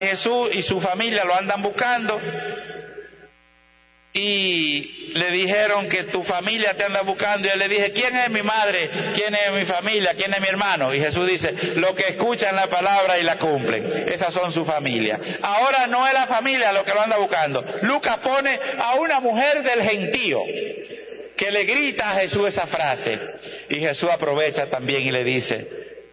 Jesús y su familia lo andan buscando y le dijeron que tu familia te anda buscando, y él le dije, ¿quién es mi madre? ¿Quién es mi familia? ¿Quién es mi hermano? Y Jesús dice, los que escuchan la palabra y la cumplen, esas son su familia. Ahora no es la familia lo que lo anda buscando. Lucas pone a una mujer del gentío que le grita a Jesús esa frase, y Jesús aprovecha también y le dice,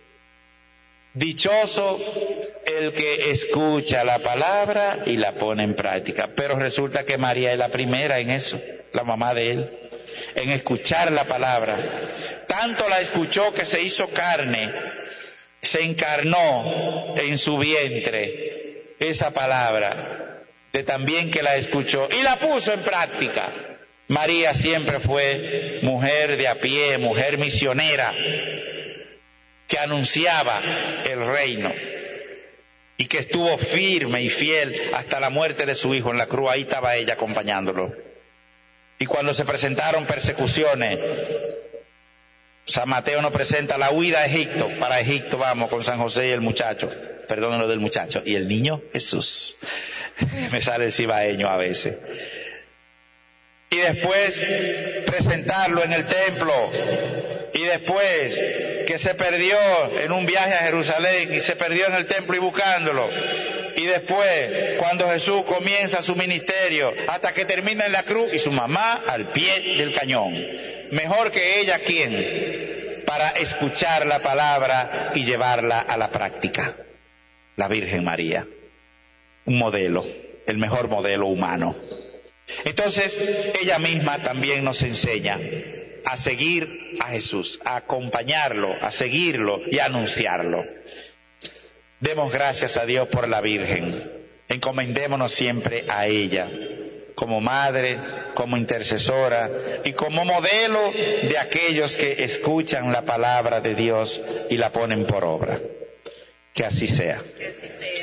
dichoso el que escucha la palabra y la pone en práctica. Pero resulta que María es la primera en eso, la mamá de él, en escuchar la palabra. Tanto la escuchó que se hizo carne, se encarnó en su vientre esa palabra, de también que la escuchó y la puso en práctica. María siempre fue mujer de a pie, mujer misionera, que anunciaba el reino y que estuvo firme y fiel hasta la muerte de su hijo en la cruz. Ahí estaba ella acompañándolo. Y cuando se presentaron persecuciones, San Mateo nos presenta la huida a Egipto. Para Egipto vamos con San José y el muchacho, perdón, lo del muchacho, y el niño Jesús. Me sale el cibaeño a veces. Y después presentarlo en el templo, y después que se perdió en un viaje a Jerusalén y se perdió en el templo y buscándolo, y después cuando Jesús comienza su ministerio hasta que termina en la cruz, y su mamá al pie del cañón. Mejor que ella, ¿quién? Para escuchar la palabra y llevarla a la práctica. La Virgen María, un modelo, el mejor modelo humano. Entonces, ella misma también nos enseña a seguir a Jesús, a acompañarlo, a seguirlo y a anunciarlo. Demos gracias a Dios por la Virgen. Encomendémonos siempre a ella, como madre, como intercesora y como modelo de aquellos que escuchan la palabra de Dios y la ponen por obra. Que así sea.